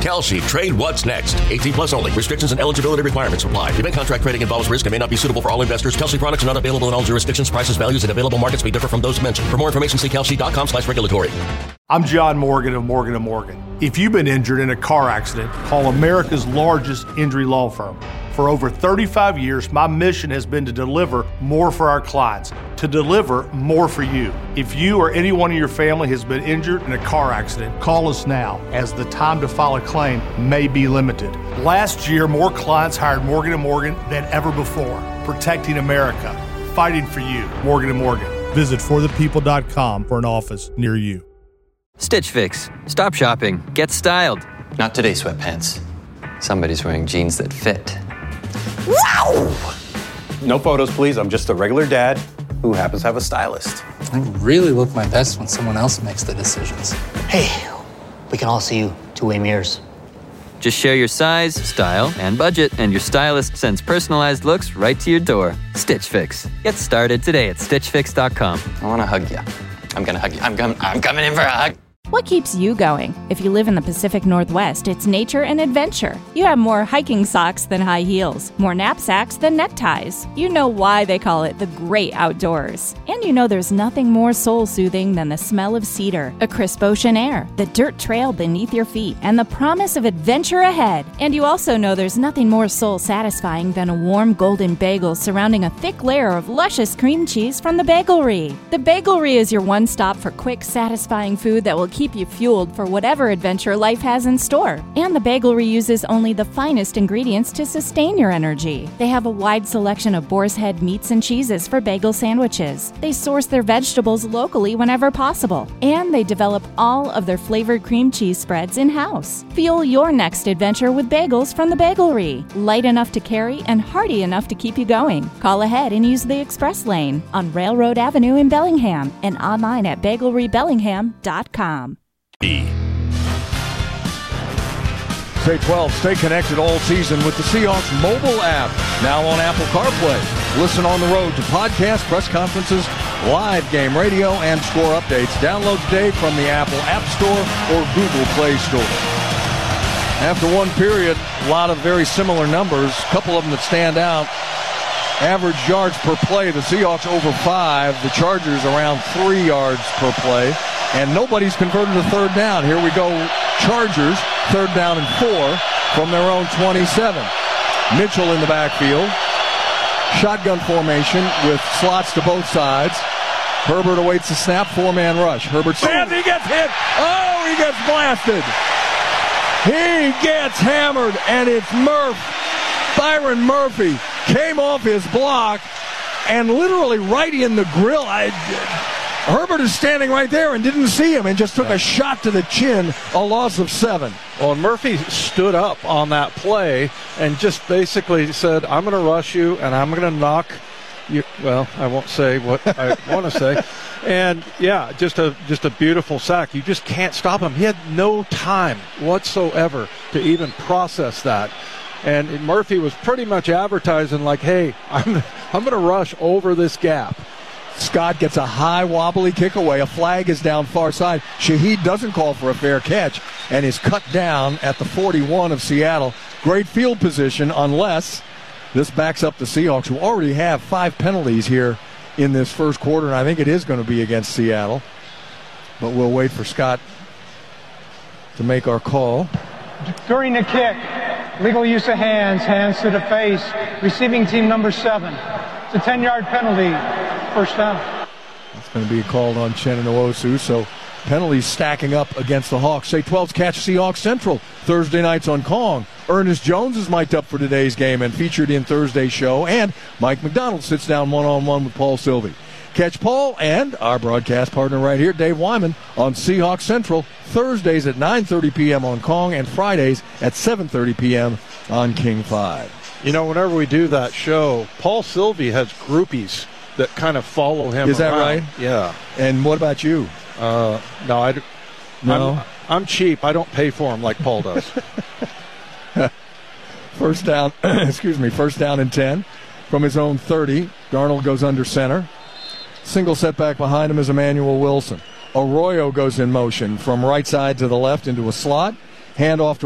Kalshi, trade what's next. 18 plus only. Restrictions and eligibility requirements apply. Event contract trading involves risk and may not be suitable for all investors. Kalshi products are not available in all jurisdictions. Prices, values, and available markets may differ from those mentioned. For more information, see kalshi.com/regulatory. I'm John Morgan of Morgan & Morgan. If you've been injured in a car accident, call America's largest injury law firm. For over 35 years, my mission has been to deliver more for our clients, to deliver more for you. If you or anyone in your family has been injured in a car accident, call us now, as the time to file a claim may be limited. Last year, more clients hired Morgan & Morgan than ever before, protecting America, fighting for you. Morgan & Morgan. Visit forthepeople.com for an office near you. Stitch Fix. Stop shopping. Get styled. Not today, sweatpants. Somebody's wearing jeans that fit. Wow! No photos, please. I'm just a regular dad who happens to have a stylist. I really look my best when someone else makes the decisions. Hey, we can all see you two-way mirrors. Just share your size, style, and budget, and your stylist sends personalized looks right to your door. Stitch Fix. Get started today at StitchFix.com. I want to hug you. I'm going to hug you. I'm coming in for a hug. What keeps you going? If you live in the Pacific Northwest, it's nature and adventure. You have more hiking socks than high heels, more knapsacks than neckties. You know why they call it the great outdoors. And you know there's nothing more soul-soothing than the smell of cedar, a crisp ocean air, the dirt trail beneath your feet, and the promise of adventure ahead. And you also know there's nothing more soul-satisfying than a warm golden bagel surrounding a thick layer of luscious cream cheese from the Bagelry. The Bagelry is your one stop for quick, satisfying food that will keep you fueled for whatever adventure life has in store. And the Bagelry uses only the finest ingredients to sustain your energy. They have a wide selection of boar's head meats and cheeses for bagel sandwiches. They source their vegetables locally whenever possible. And they develop all of their flavored cream cheese spreads in-house. Fuel your next adventure with bagels from the Bagelry. Light enough to carry and hearty enough to keep you going. Call ahead and use the express lane on Railroad Avenue in Bellingham and online at bagelrybellingham.com. Say 12, stay connected all season with the Seahawks mobile app, now on Apple CarPlay. Listen on the road to podcasts, press conferences, live game radio, and score updates. Download today from the Apple App Store or Google Play Store. After one period, a lot of very similar numbers, a couple of them that stand out. Average yards per play, the Seahawks over 5, the Chargers around 3 yards per play. And nobody's converted to third down. Here we go, Chargers, third down and 4 from their own 27. Mitchell in the backfield. Shotgun formation with slots to both sides. Herbert awaits the snap, 4-man rush. Herbert stands, he gets hit. Oh, he gets blasted. He gets hammered, and it's Byron Murphy came off his block and literally right in the grill. Herbert is standing right there and didn't see him and just took a shot to the chin, a loss of 7. Well, and Murphy stood up on that play and just basically said, I'm going to rush you and I'm going to knock you. Well, I won't say what I want to say. And, yeah, just a beautiful sack. You just can't stop him. He had no time whatsoever to even process that. And Murphy was pretty much advertising like, hey, I'm going to rush over this gap. Scott gets a high wobbly kick away. A flag is down far side. Shaheed doesn't call for a fair catch and is cut down at the 41 of Seattle. Great field position unless this backs up the Seahawks, who already have 5 penalties here in this first quarter, and I think it is going to be against Seattle. But we'll wait for Scott to make our call. During the kick, legal use of hands to the face, receiving team number 7. It's a 10-yard penalty, first down. It's going to be called on Chen and Nwosu, so penalties stacking up against the Hawks. Say 12's Catch Seahawks Central, Thursday nights on Kong. Ernest Jones is mic'd up for today's game and featured in Thursday's show, and Mike McDonald sits down one-on-one with Paul Sylvie. Catch Paul and our broadcast partner right here, Dave Wyman, on Seahawks Central, Thursdays at 9:30 p.m. on Kong and Fridays at 7:30 p.m. on King 5. You know, whenever we do that show, Paul Sylvie has groupies that kind of follow him. Is that around. right? Yeah. And what about you? No. I'm cheap. I don't pay for them like Paul does. First down and 10 from his own 30. Darnold goes under center. Single setback behind him is Emmanuel Wilson. Arroyo goes in motion from right side to the left into a slot. Handoff to